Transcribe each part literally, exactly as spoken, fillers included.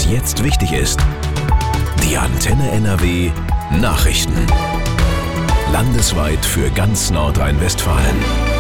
was jetzt wichtig ist. Die Antenne N R W Nachrichten. Landesweit für ganz Nordrhein-Westfalen.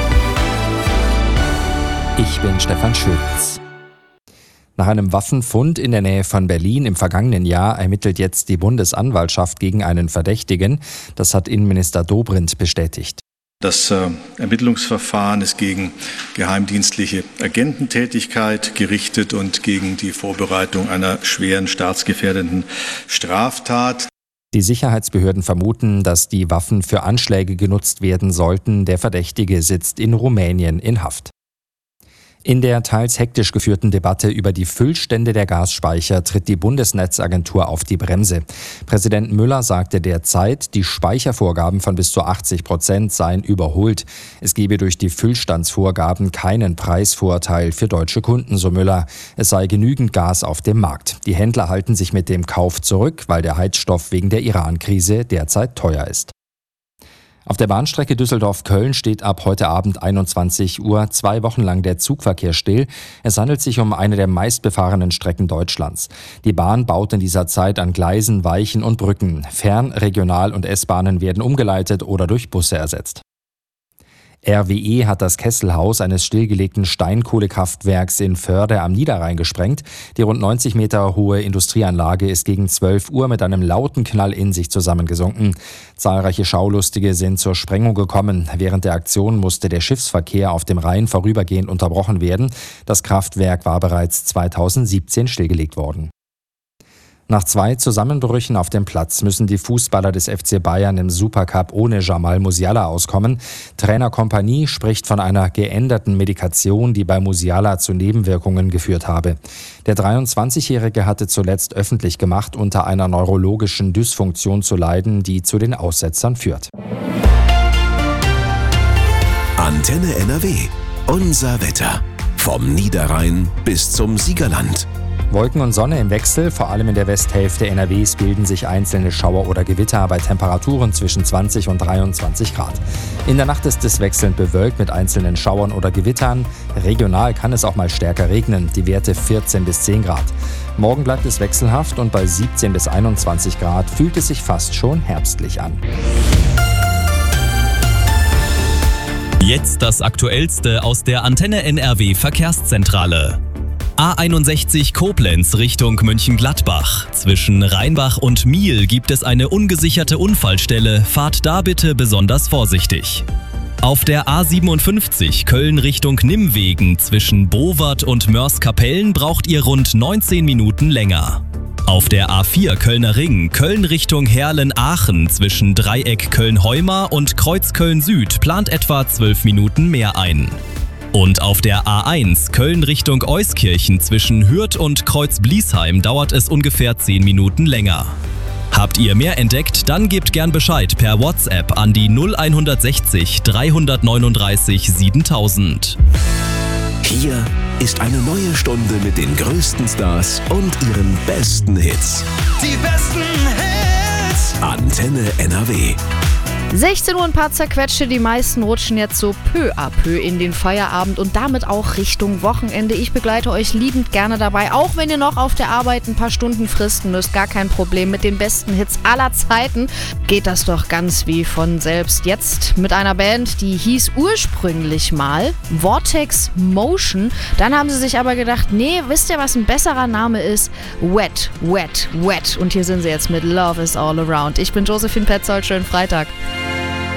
Ich bin Stefan Schulz. Nach einem Waffenfund in der Nähe von Berlin im vergangenen Jahr ermittelt jetzt die Bundesanwaltschaft gegen einen Verdächtigen. Das hat Innenminister Dobrindt bestätigt. Das äh, Ermittlungsverfahren ist gegen geheimdienstliche Agententätigkeit gerichtet und gegen die Vorbereitung einer schweren staatsgefährdenden Straftat. Die Sicherheitsbehörden vermuten, dass die Waffen für Anschläge genutzt werden sollten. Der Verdächtige sitzt in Rumänien in Haft. In der teils hektisch geführten Debatte über die Füllstände der Gasspeicher tritt die Bundesnetzagentur auf die Bremse. Präsident Müller sagte derzeit, die Speichervorgaben von bis zu achtzig Prozent seien überholt. Es gebe durch die Füllstandsvorgaben keinen Preisvorteil für deutsche Kunden, so Müller. Es sei genügend Gas auf dem Markt. Die Händler halten sich mit dem Kauf zurück, weil der Heizstoff wegen der Iran-Krise derzeit teuer ist. Auf der Bahnstrecke Düsseldorf-Köln steht ab heute Abend einundzwanzig Uhr zwei Wochen lang der Zugverkehr still. Es handelt sich um eine der meistbefahrenen Strecken Deutschlands. Die Bahn baut in dieser Zeit an Gleisen, Weichen und Brücken. Fern-, Regional- und S-Bahnen werden umgeleitet oder durch Busse ersetzt. R W E hat das Kesselhaus eines stillgelegten Steinkohlekraftwerks in Förde am Niederrhein gesprengt. Die rund neunzig Meter hohe Industrieanlage ist gegen zwölf Uhr mit einem lauten Knall in sich zusammengesunken. Zahlreiche Schaulustige sind zur Sprengung gekommen. Während der Aktion musste der Schiffsverkehr auf dem Rhein vorübergehend unterbrochen werden. Das Kraftwerk war bereits zweitausendsiebzehn stillgelegt worden. Nach zwei Zusammenbrüchen auf dem Platz müssen die Fußballer des F C Bayern im Supercup ohne Jamal Musiala auskommen. Trainer Kompanie spricht von einer geänderten Medikation, die bei Musiala zu Nebenwirkungen geführt habe. Der dreiundzwanzigjährige hatte zuletzt öffentlich gemacht, unter einer neurologischen Dysfunktion zu leiden, die zu den Aussetzern führt. Antenne N R W. Unser Wetter. Vom Niederrhein bis zum Siegerland. Wolken und Sonne im Wechsel, vor allem in der Westhälfte N R Ws bilden sich einzelne Schauer oder Gewitter bei Temperaturen zwischen zwanzig und dreiundzwanzig Grad. In der Nacht ist es wechselnd bewölkt mit einzelnen Schauern oder Gewittern. Regional kann es auch mal stärker regnen, die Werte vierzehn bis zehn Grad. Morgen bleibt es wechselhaft und bei siebzehn bis einundzwanzig Grad fühlt es sich fast schon herbstlich an. Jetzt das Aktuellste aus der Antenne N R W Verkehrszentrale. A einundsechzig Koblenz Richtung Mönchengladbach. Zwischen Rheinbach und Miel gibt es eine ungesicherte Unfallstelle. Fahrt da bitte besonders vorsichtig. Auf der A siebenundfünfzig Köln Richtung Nimwegen zwischen Bowart und Mörs-Kapellen braucht ihr rund neunzehn Minuten länger. Auf der A vier Kölner Ring Köln Richtung Herlen-Aachen zwischen Dreieck Köln-Heumar und Kreuz Köln-Süd plant etwa zwölf Minuten mehr ein. Und auf der A eins Köln Richtung Euskirchen zwischen Hürth und Kreuz-Bliesheim dauert es ungefähr zehn Minuten länger. Habt ihr mehr entdeckt? Dann gebt gern Bescheid per WhatsApp an die null hundertsechzig dreihundertneununddreißig siebentausend. Hier ist eine neue Stunde mit den größten Stars und ihren besten Hits. Die besten Hits! Antenne N R W. sechzehn Uhr ein paar zerquetschte, die meisten rutschen jetzt so peu à peu in den Feierabend und damit auch Richtung Wochenende. Ich begleite euch liebend gerne dabei, auch wenn ihr noch auf der Arbeit ein paar Stunden fristen müsst, gar kein Problem. Mit den besten Hits aller Zeiten geht das doch ganz wie von selbst. Jetzt mit einer Band, die hieß ursprünglich mal Vortex Motion. Dann haben sie sich aber gedacht, nee, wisst ihr, was ein besserer Name ist? Wet, Wet, Wet. Und hier sind sie jetzt mit Love is All Around. Ich bin Josephine Petzold, schönen Freitag.